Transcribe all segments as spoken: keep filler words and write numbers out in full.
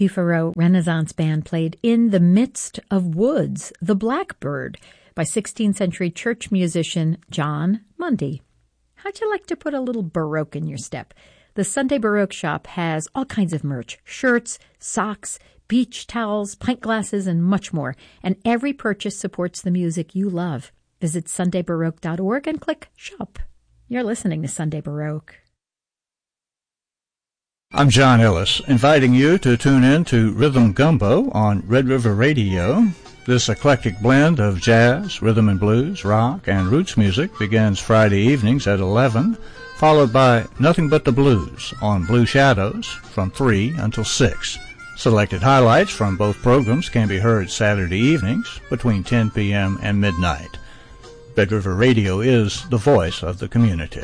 Pifaro Renaissance Band played In the Midst of Woods, The Blackbird, by sixteenth century church musician John Mundy. How'd you like to put a little Baroque in your step? The Sunday Baroque shop has all kinds of merch, shirts, socks, beach towels, pint glasses, and much more. And every purchase supports the music you love. Visit sunday baroque dot org and click Shop. You're listening to Sunday Baroque. I'm John Ellis, inviting you to tune in to Rhythm Gumbo on Red River Radio. This eclectic blend of jazz, rhythm and blues, rock, and roots music begins Friday evenings at eleven, followed by Nothing But the Blues on Blue Shadows from three until six. Selected highlights from both programs can be heard Saturday evenings between ten p.m. and midnight. Red River Radio is the voice of the community.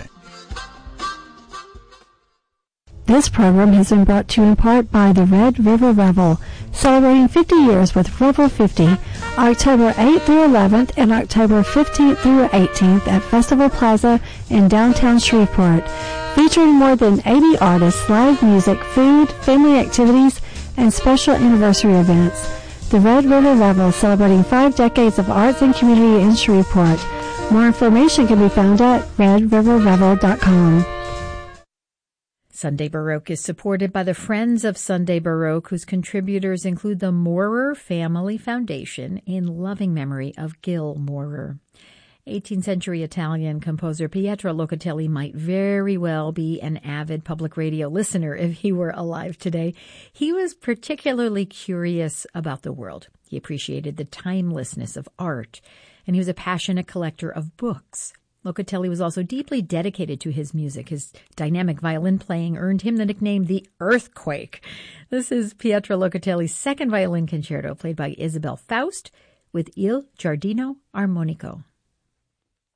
This program has been brought to you in part by the Red River Revel, celebrating fifty years with Revel fifty, October eighth through eleventh and October fifteenth through eighteenth at Festival Plaza in downtown Shreveport, featuring more than eighty artists, live music, food, family activities, and special anniversary events. The Red River Revel, celebrating five decades of arts and community in Shreveport. More information can be found at red river revel dot com. Sunday Baroque is supported by the Friends of Sunday Baroque, whose contributors include the Maurer Family Foundation in loving memory of Gil Maurer. eighteenth century Italian composer Pietro Locatelli might very well be an avid public radio listener if he were alive today. He was particularly curious about the world. He appreciated the timelessness of art, and he was a passionate collector of books. Locatelli was also deeply dedicated to his music. His dynamic violin playing earned him the nickname the Earthquake. This is Pietro Locatelli's second violin concerto, played by Isabel Faust with Il Giardino Armonico.